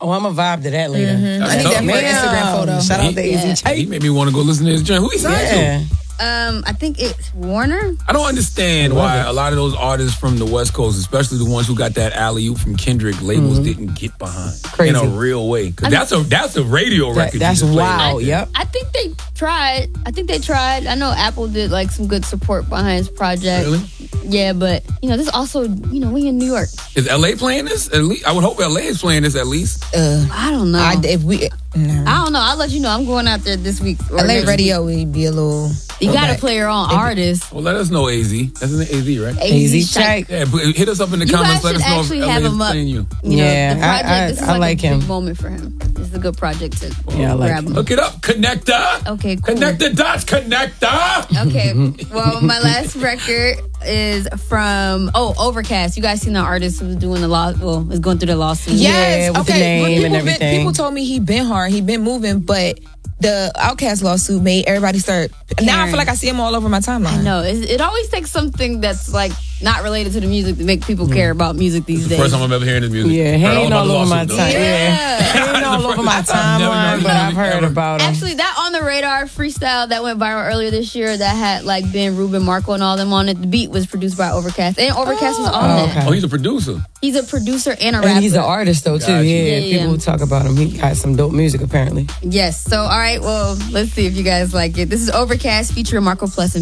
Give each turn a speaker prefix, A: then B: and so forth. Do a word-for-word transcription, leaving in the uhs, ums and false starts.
A: Oh, I'm going to vibe to that later.
B: Mm-hmm. I need that for an Instagram photo.
A: Shout out to
C: yeah.
A: A Z.
D: He made me want to go listen to his joint. Who he signed
A: Yeah.
D: to?
C: Um, I think it's Warner.
D: I don't understand why a lot of those artists from the West Coast, especially the ones who got that alley-oop from Kendrick, labels mm-hmm. didn't get behind
A: Crazy.
D: in a real way. Because that's a that's a radio
A: that,
D: record.
A: That's wow. Yep.
C: I think they tried. I think they tried. I know Apple did like some good support behind his project.
D: Really?
C: Yeah, but you know, this also, you know, we in New York.
D: Is L A playing this? At least I would hope L A is playing this at least.
B: Uh,
C: I don't know.
B: I, if we, no.
C: I don't know. I'll let you know. I'm going out there this week.
B: L A radio would be a little.
C: You got to
B: back.
C: play your own artist.
D: Well, let us know, A Z. That's an A Z, right?
C: A Z
A: check.
D: Yeah, but hit us up in the
C: You
D: comments.
C: guys
D: Let us
C: should
D: know if
C: actually
D: L A
C: have
D: is
C: him up.
D: playing you.
C: You know,
A: Yeah,
C: the project,
A: I- I-
C: this is
A: I
C: like,
A: like
C: a
A: him.
C: big moment for him. This is a good project to
A: Yeah, I like
C: grab
A: him.
C: him.
D: Look it up. Connector.
C: Okay, cool.
D: Connect the dots. Connector.
C: Okay, well, my last record is from, oh, Overcast. You guys seen the artist who was doing the law, well, is going through the lawsuit?
B: Yes.
A: Yeah, with the
B: okay.
A: name
B: but people
A: and
B: been-
A: everything.
B: people told me he been hard. He been moving, but the Outkast lawsuit made everybody start. Now I
C: Caring.
B: feel like I see him all over my timeline.
C: I know. It, it always takes something that's like not related to the music to make people care about music these days.
D: First time I'm ever hearing his music.
A: Yeah, he
D: Heard
A: ain't
D: about
A: all
D: the
A: over my
D: lawsuit, though.
A: time.
C: Yeah.
A: He ain't all over my
D: I've never
A: timeline,
D: known
A: but
D: him
A: I've heard
D: ever.
A: about him.
C: Actually, that On the Radar freestyle that went viral earlier this year that had like Ben Rubin, Marco, and all them on it. The beat was produced by Overcast, and Overcast was on
A: Oh,
C: that.
A: okay.
D: Oh, he's a producer.
C: He's a producer and a rapper.
A: And he's an artist, though, too.
D: Gotcha.
A: Yeah,
C: Yeah, yeah.
A: people talk about him. He got some dope music, apparently.
C: Yes. So, all right. Well, let's see if you guys like it. This is Overcast featuring Marco Plus and